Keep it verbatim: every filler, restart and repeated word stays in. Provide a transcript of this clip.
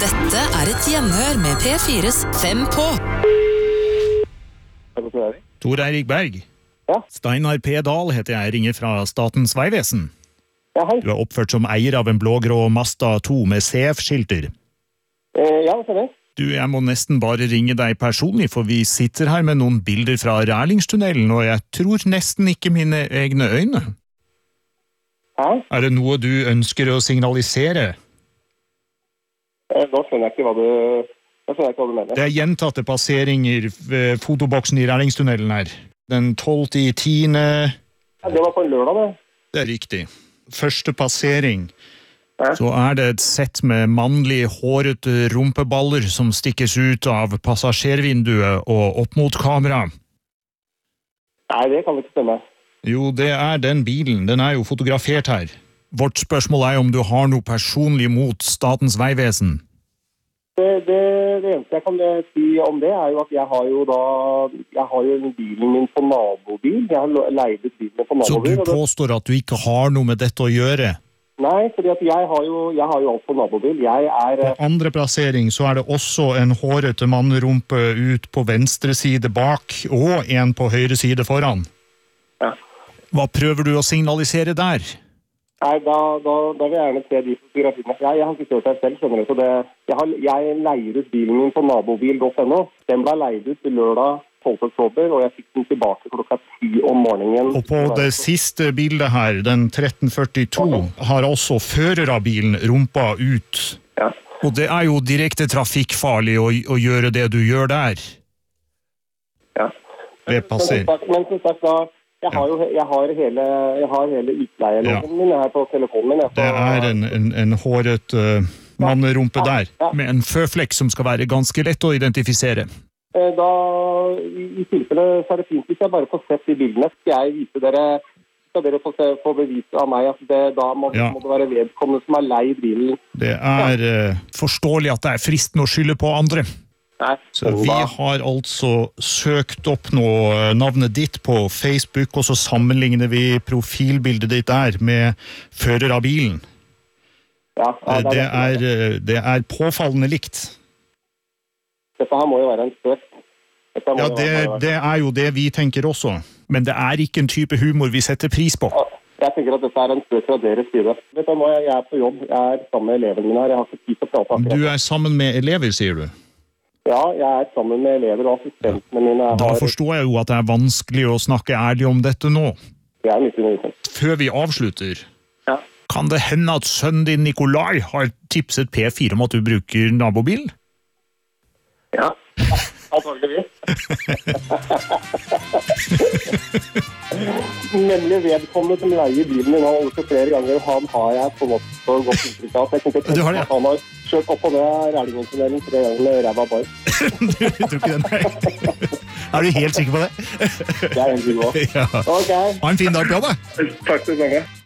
Dette er et gjenhør med P fires Fem på. Tor Eirik Berg. Ja. Steinar P. Dahl heter jeg, ringer fra Statens Vegvesen. Ja, hei. Du er oppført som eier av en blågrå Mazda to med C F-skilter. Eh, ja, det stemmer. Du, jeg må nesten bare ringe deg personlig, for vi sitter her med noen bilder fra Rælingstunnelen, og jeg tror nesten ikke mine egne øyne. Hæ? Er det noe du ønsker å signalisere? Eh, da skjønner jeg ikke hva du, da skjønner jeg ikke hva du mener. Det er gjentatte passeringer ved fotoboksen i Rælingstunnelen her. Den tolvte i tiende... Ja, det var på en lørdag, det. Det er riktig. Første passering. Ja. Så er det et sett med mannlige hårete rumpeballer som stikkes ut av passasjervinduet og opp mot kamera. Nei, det kan ikke stemme. Jo, det er den bilen. Den er jo fotografert her. Vårt spørsmål er om du har noe personlig mot Statens Vegvesen. Det, det, det eneste jeg kan si om det er jo at jeg har jo da, jeg har jo bilen min på nabobil. Jeg har leid ut bilen på nabobil. Så du påstår at du ikke har noe med dette å gjøre? Nei, fordi at jeg har jo, jeg har jo alt på nabobil. Jeg er... På andre plassering så er det også en hårete mannerumpe ut på venstre side bak, og en på høyre side foran. Ja. Hva prøver du å signalisere der? Nei, da, da, da vil jeg gjerne se de fotografiene. Jeg, jeg har ikke kjørt her selv, skjønner du. Så det, jeg, har, jeg leier ut bilen min på nabobil punkt no. Den ble leid ut til lørdag tolvte oktober, og jeg fikk den tilbake klokka ti om morgenen. Og på det siste bildet her, den tretten førtito, har også fører av bilen rumpa ut. Ja. Og det er jo direkte trafikkfarlig å, å gjøre det du gjør der. Ja. Det passer. Men som sagt da, jeg har jo jeg har hele, jeg har hele utleieloven min her på telefonen min. Det er en, en, en håret uh, mannerumpe der, Ja. med en føflekk som skal være ganske lett å identifisere. Da, i, i tilfelle så er det fint hvis jeg bare får sett de bildene. Skal jeg vise dere, skal dere få, se, få bevis av meg at det, da må, Ja. må det være vedkommende som har leid bilen. Det er uh, forståelig at det er fristende å skylde på andre. Nei, Så vi har altså søkt opp nå navnet ditt på Facebook, og så sammenligner vi profilbildet ditt der med fører av bilen. Ja, ja, Det er, det er påfallende likt. Dette her må jo være en spøk. Dette må Ja, jo det, være- det er jo det vi tenker også. Men det er ikke en type humor vi setter pris på. Jeg tenker at dette er en spøk fra deres side. Vet du, nå er jeg på jobb, jeg er sammen med elevene mine her, jeg har ikke tid til å prate akkurat. Du er sammen med elever, sier du? Ja, jeg er sammen med elever og assistentene mine. Jeg Da har- forstår jeg jo at det er vanskelig å snakke ærlig om dette nå. Jeg er nyttig med det. Før vi avslutter, Ja. kan det hende at sønnen din Nikolai har tipset P fire om at du bruker nabobil? Ja, antageligvis. Nemlig vedkommende som leier bilen min har gjort det flere ganger. Han har jeg på en måte så godt inntrykk av. Jeg kunne Du har det, ja. at han har kjørt opp og ned Rælingtunnelen tre ganger med ræva bar. Du tror ikke den er? Er du helt sikker på det? Det er helt sikkert. Ja. Ok, Ha en fin dag på det. takk til dere.